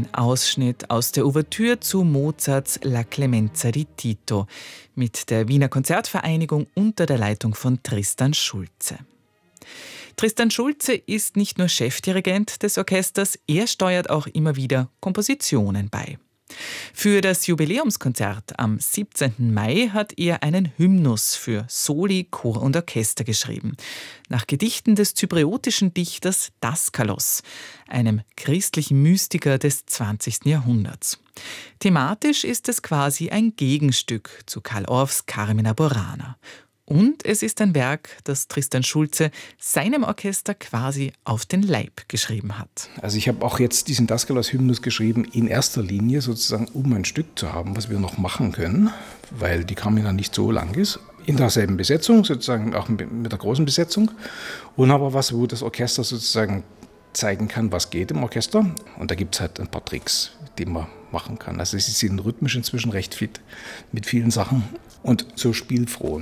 Ein Ausschnitt aus der Ouvertüre zu Mozarts La Clemenza di Tito mit der Wiener Konzertvereinigung unter der Leitung von Tristan Schulze. Tristan Schulze ist nicht nur Chefdirigent des Orchesters, er steuert auch immer wieder Kompositionen bei. Für das Jubiläumskonzert am 17. Mai hat er einen Hymnus für Soli, Chor und Orchester geschrieben, nach Gedichten des zypriotischen Dichters Daskalos, einem christlichen Mystiker des 20. Jahrhunderts. Thematisch ist es quasi ein Gegenstück zu Carl Orffs Carmina Burana. Und es ist ein Werk, das Tristan Schulze seinem Orchester quasi auf den Leib geschrieben hat. Also ich habe auch jetzt diesen Daskalos-Hymnus geschrieben, in erster Linie sozusagen, um ein Stück zu haben, was wir noch machen können, weil die Carmina nicht so lang ist. In derselben Besetzung, sozusagen auch mit der großen Besetzung. Und aber was, wo das Orchester sozusagen zeigen kann, was geht im Orchester. Und da gibt es halt ein paar Tricks, die man machen kann. Also sie sind rhythmisch inzwischen recht fit mit vielen Sachen und so spielfroh.